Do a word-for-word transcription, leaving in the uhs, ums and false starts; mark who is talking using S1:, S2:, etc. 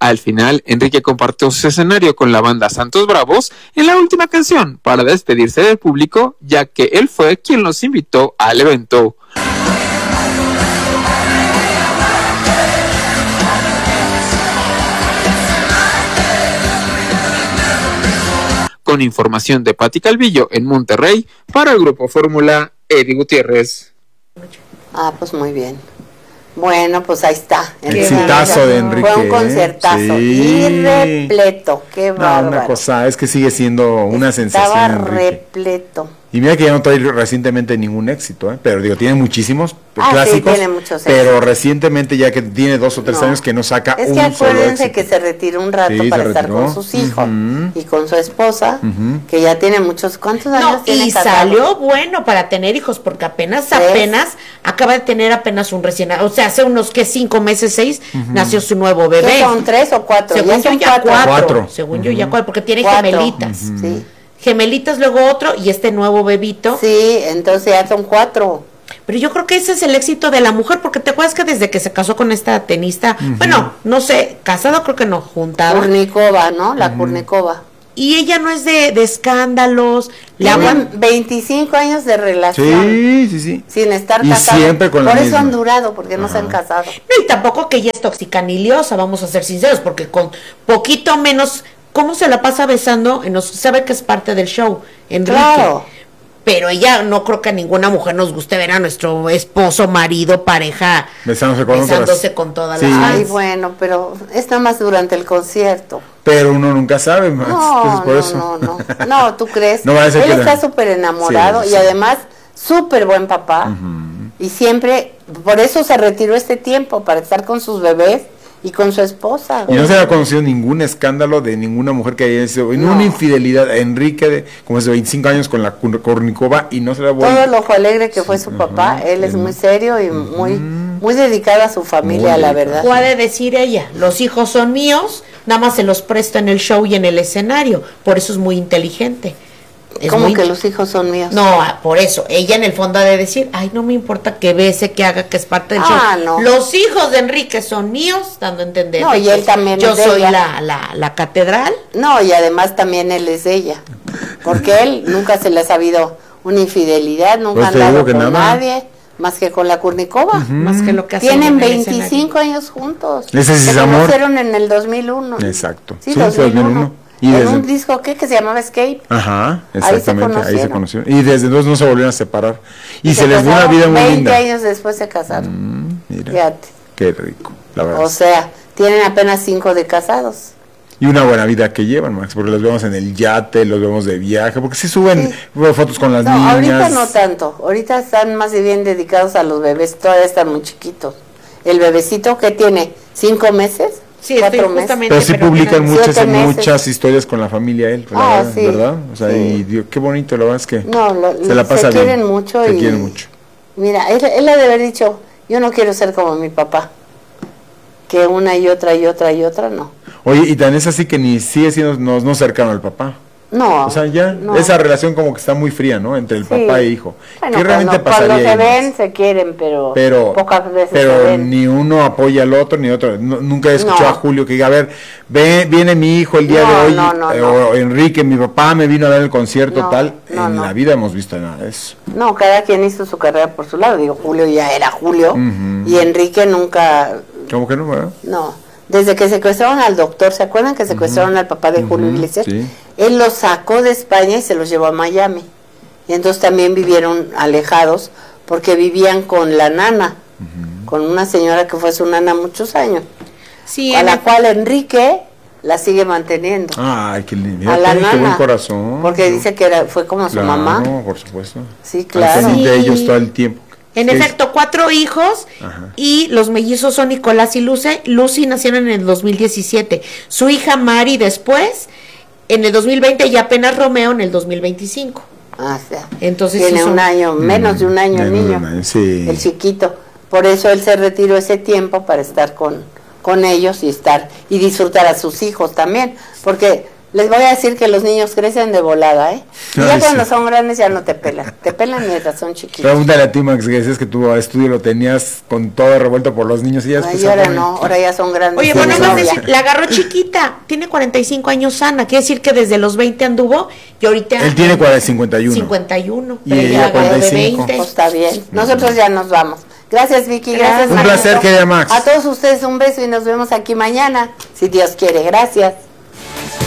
S1: Al final, Enrique compartió su escenario con la banda Santos Bravos en la última canción para despedirse del público, ya que él fue quien los invitó al evento. Con información de Pati Calvillo en Monterrey, para el Grupo Fórmula, Eddie Gutiérrez.
S2: Ah, pues muy bien. Bueno, pues ahí está.
S3: El exitazo de Enrique.
S2: Fue un concertazo. Sí. Y repleto. Qué bárbaro.
S3: No, una cosa, es que sigue siendo una sensación.
S2: Estaba
S3: Enrique.
S2: repleto.
S3: Y mira que ya no trae recientemente ningún éxito, ¿eh? Pero digo, tiene muchísimos
S2: ah,
S3: clásicos.
S2: Sí, tiene muchos
S3: pero recientemente ya que tiene dos o tres no. años que no saca
S2: es
S3: un
S2: que acuérdense
S3: solo
S2: que se retiró un rato
S3: sí,
S2: para estar con sus hijos uh-huh. y con su esposa, uh-huh. que ya tiene muchos, ¿cuántos años
S4: no,
S2: tiene
S4: y
S2: casado?
S4: Salió bueno para tener hijos, porque apenas, ¿Tres? apenas, acaba de tener apenas un recién, o sea, hace unos que cinco meses, seis, uh-huh. nació su nuevo bebé.
S2: ¿Qué son tres o cuatro?
S4: Según
S2: ya
S4: yo ya
S2: cuatro.
S4: cuatro.
S3: cuatro.
S4: Según uh-huh. yo ya cuatro, porque tiene
S2: cuatro.
S4: gemelitas.
S2: Uh-huh. Sí.
S4: Gemelitas, luego otro, y este nuevo bebito.
S2: Sí, entonces ya son cuatro.
S4: Pero yo creo que ese es el éxito de la mujer, porque te acuerdas que desde que se casó con esta tenista, uh-huh. bueno, no sé, casado creo que no, juntada.
S2: Kurnikova, ¿no? La uh-huh. Kurnikova.
S4: Y ella no es de, de escándalos.
S2: Tienen veinticinco años de relación.
S3: Sí, sí, sí.
S2: Sin estar
S3: y
S2: casados.
S3: Siempre con
S2: Por
S3: la
S2: eso
S3: misma.
S2: han durado, porque Ajá. no se han casado.
S4: No, y tampoco que ella es tóxica ni liosa, vamos a ser sinceros, porque con poquito menos, ¿cómo se la pasa besando? Nos sabe que es parte del show, Enrique.
S2: Claro.
S4: Pero ella, no creo que a ninguna mujer nos guste ver a nuestro esposo, marido, pareja
S3: besándose con,
S4: besándose con todas
S3: sí.
S4: las
S2: Ay, bueno, pero es nada más durante el concierto.
S3: Pero uno nunca sabe más.
S2: No,
S3: por
S2: no,
S3: eso.
S2: no, no, no, ¿tú crees?
S3: No,
S2: Él está súper enamorado
S3: sí,
S2: y
S3: sí.
S2: además súper buen papá. Uh-huh. Y siempre, por eso se retiró este tiempo, para estar con sus bebés y con su esposa.
S3: Y no se ha conocido ningún escándalo de ninguna mujer que haya sido en no. una infidelidad. Enrique, de, como es de veinticinco años con la Kurnikova, y no se la vuelve.
S2: Todo lo ojo alegre que fue su uh-huh. papá, él es muy serio y uh-huh. muy muy dedicado a su familia, la verdad.
S4: Puede decir ella, los hijos son míos, nada más se los presto en el show y en el escenario, por eso es muy inteligente. Es
S2: ¿Cómo
S4: muy...
S2: que los hijos son míos?
S4: No, por eso, ella en el fondo ha de decir, ay, no me importa que bese, que haga, que es parte del
S2: ah,
S4: show.
S2: No.
S4: Los hijos de Enrique son míos, dando a entender.
S2: No, y él también
S4: yo
S2: es de
S4: soy
S2: ella.
S4: La, la, la catedral.
S2: No, y además también él es de ella, porque él nunca se le ha sabido una infidelidad, nunca ha
S3: pues
S2: andado con
S3: nada.
S2: nadie, más que con la Kurnikova.
S4: Uh-huh. Más que lo que
S2: Tienen veinticinco años juntos.
S3: Ese sí es
S2: se
S3: amor.
S2: Se conocieron en el dos mil uno.
S3: Exacto.
S2: Sí, sí dos mil uno. dos mil uno. Y en
S3: desde...
S2: un disco ¿qué? que se llamaba Escape.
S3: Ajá, exactamente, ahí se, ahí se conocieron. Y desde entonces no se volvieron a separar. Y, y se, se les dio una vida muy
S2: veinte
S3: linda.
S2: veinte años después se casaron.
S3: Mm, mira,
S2: fíjate.
S3: Qué rico, la verdad.
S2: O sea, tienen apenas cinco de casados.
S3: Y una buena vida que llevan, Max, porque los vemos en el yate, los vemos de viaje, porque sí suben sí. fotos con las
S2: no,
S3: niñas.
S2: Ahorita no tanto, ahorita están más bien dedicados a los bebés, todavía están muy chiquitos. El bebecito que tiene cinco meses,
S4: sí,
S2: cuatro meses.
S3: Pero sí pero publican muchas muchas historias con la familia él,
S2: ah,
S3: verdad,
S2: sí,
S3: ¿verdad? O sea,
S2: sí.
S3: y Dios, qué bonito, la verdad es que
S2: no, lo,
S3: se la pasa
S2: se
S3: bien.
S2: Quieren mucho
S3: se
S2: y,
S3: quieren mucho.
S2: Mira, él, él ha de haber dicho, yo no quiero ser como mi papá, que una y otra y otra y otra, no.
S3: Oye, y tan es así que ni sigue siendo no, no cercano al papá.
S2: No.
S3: O sea, ya
S2: no.
S3: esa relación como que está muy fría, ¿no? Entre el
S2: sí.
S3: papá e hijo.
S2: Bueno,
S3: ¿Qué realmente
S2: cuando,
S3: pasaría?
S2: Cuando se ven, se quieren, pero,
S3: pero
S2: pocas veces
S3: pero
S2: se ven.
S3: ni uno apoya al otro, ni otro. No, nunca he escuchado
S2: no.
S3: a Julio que diga, a ver, ve, viene mi hijo el día
S2: no,
S3: de hoy,
S2: no, no,
S3: eh,
S2: no.
S3: o Enrique, mi papá me vino a dar el concierto
S2: no,
S3: tal.
S2: no,
S3: en
S2: no.
S3: la vida hemos visto nada de eso.
S2: No, cada quien hizo su carrera por su lado. Digo, Julio ya era Julio, uh-huh. y Enrique nunca...
S3: ¿Cómo que no, verdad?
S2: No. Desde que secuestraron al doctor, ¿se acuerdan que secuestraron uh-huh. al papá de Julio uh-huh. Iglesias?
S3: Sí.
S2: Él los sacó de España y se los llevó a Miami. Y entonces también vivieron alejados porque vivían con la nana, uh-huh. con una señora que fue su nana muchos años.
S4: Sí,
S2: a la
S4: el...
S2: cual Enrique la sigue manteniendo.
S3: Ay, qué lindo.
S2: A la nana,
S3: qué buen corazón.
S2: porque dice que era, fue como
S3: claro,
S2: su mamá.
S3: No, por supuesto.
S2: Sí, claro.
S3: Al
S4: sí.
S3: de ellos todo el tiempo.
S4: En
S3: ¿Qué
S4: efecto,
S3: es?
S4: cuatro hijos. Ajá. Y los mellizos son Nicolás y Lucy. Lucy nacieron en el dos mil diecisiete. Su hija Mari después, en el dos mil veinte, y apenas Romeo en el dos mil veinticinco.
S2: Ah, o sea,
S4: entonces
S2: tiene
S4: sí son...
S2: un año, menos de un año el niño,
S3: un año, sí.
S2: el chiquito. Por eso él se retiró ese tiempo para estar con, con ellos y estar y disfrutar a sus hijos también, porque Les voy a decir que los niños crecen de volada, ¿eh? Y
S3: Ay,
S2: ya cuando
S3: sí.
S2: son grandes ya no te pelan. Te pelan mientras son chiquitos.
S3: Pregúntale a ti, Max, que decías que tu estudio lo tenías con todo revuelto por los niños y ya
S2: Ay,
S3: después...
S2: y ahora
S3: ahora-
S2: no, ahora ya son grandes.
S4: Oye,
S2: y
S4: bueno,
S2: de
S4: más
S2: novia.
S4: decir, la agarró chiquita, tiene cuarenta y cinco años sana, quiere decir que desde los veinte anduvo y ahorita...
S3: Él tiene cuarenta, cincuenta y uno.
S4: cincuenta y uno,
S3: Y
S4: pero
S3: ella
S4: ella agarró de
S3: cuarenta y cinco.
S4: veinte.
S2: Pues está bien. Nosotros ya nos vamos. Gracias, Vicky. Gracias,
S3: Un
S2: Marquito.
S3: placer, querida Max.
S2: A todos ustedes un beso y nos vemos aquí mañana, si Dios quiere. Gracias.